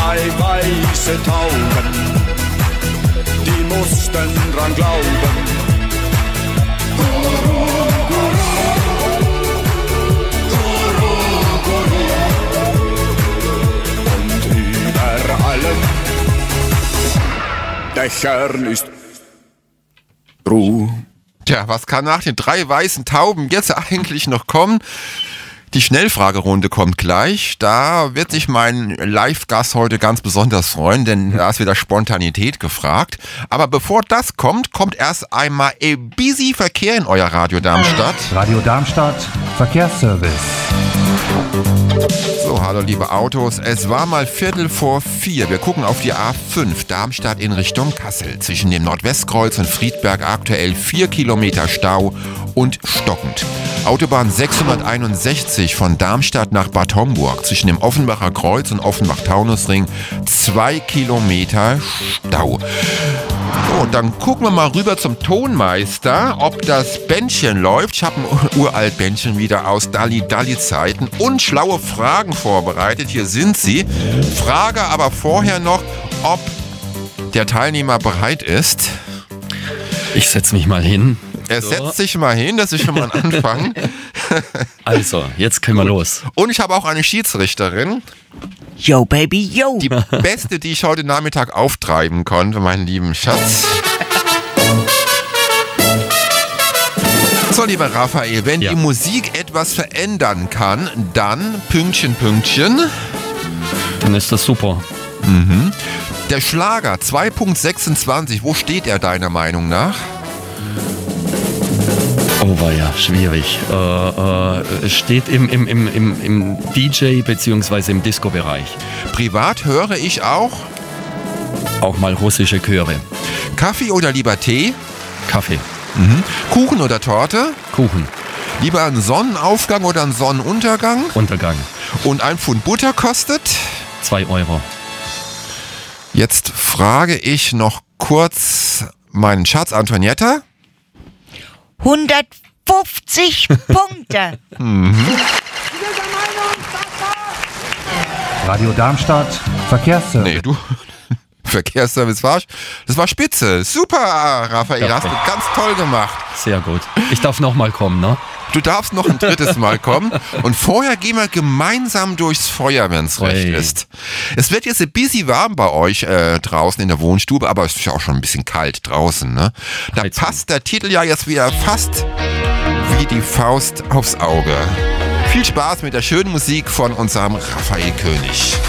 3 weiße Tauben, die mussten dran glauben. Guru, Guru, Guru, Guru. Und über allen Dächern ist Ruhe. Tja, was kann nach den 3 weißen Tauben jetzt eigentlich noch kommen? Die Schnellfragerunde kommt gleich. Da wird sich mein Live-Gast heute ganz besonders freuen, denn da ist wieder Spontanität gefragt. Aber bevor das kommt, kommt erst einmal busy Verkehr in euer Radio Darmstadt. Radio Darmstadt, Verkehrsservice. So, hallo liebe Autos. Es war mal 3:45. Wir gucken auf die A5 Darmstadt in Richtung Kassel. Zwischen dem Nordwestkreuz und Friedberg aktuell 4 Kilometer Stau und stockend. Autobahn 661 von Darmstadt nach Bad Homburg zwischen dem Offenbacher Kreuz und Offenbach-Taunusring 2 Kilometer Stau. So, dann gucken wir mal rüber zum Tonmeister, ob das Bändchen läuft. Ich habe ein uralt Bändchen wieder aus Dalli-Dalli-Zeiten und schlaue Fragen vorbereitet. Hier sind sie. Frage aber vorher noch, ob der Teilnehmer bereit ist. Ich setze mich mal hin. Er setzt sich mal hin, das ist schon mal ein Anfang. Also, jetzt können wir los. Und ich habe auch eine Schiedsrichterin. Yo, Baby, yo. Die beste, die ich heute Nachmittag auftreiben konnte, meinen lieben Schatz. So, lieber Raphael, wenn die Musik etwas verändern kann, dann Pünktchen, Pünktchen. Dann ist das super. Mhm. Der Schlager 2.26, wo steht er deiner Meinung nach? Oh, war ja schwierig. Es steht im DJ- bzw. im Disco-Bereich. Privat höre ich auch mal russische Chöre. Kaffee oder lieber Tee? Kaffee. Mhm. Kuchen oder Torte? Kuchen. Lieber ein Sonnenaufgang oder ein Sonnenuntergang? Untergang. Und ein Pfund Butter kostet? 2 Euro. Jetzt frage ich noch kurz meinen Schatz Antonietta. 150 Punkte. Radio Darmstadt, Verkehrsservice. Nee, du. Verkehrsservice war. Das war spitze. Super, Raphael. Ja, hast du ganz toll gemacht. Sehr gut. Ich darf nochmal kommen, ne? Du darfst noch ein 3. Mal kommen. Und vorher gehen wir gemeinsam durchs Feuer, wenn es recht ist. Es wird jetzt ein bisschen warm bei euch draußen in der Wohnstube, aber es ist ja auch schon ein bisschen kalt draußen, ne? Da passt der Titel ja jetzt wieder fast wie die Faust aufs Auge. Viel Spaß mit der schönen Musik von unserem Raphael König.